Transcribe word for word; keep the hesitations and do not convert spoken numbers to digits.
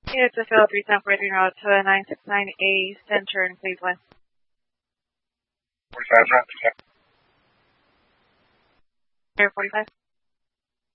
It's a Phil three seven four three route to nine six nine A Center in Cleveland. forty-five, Air forty-five.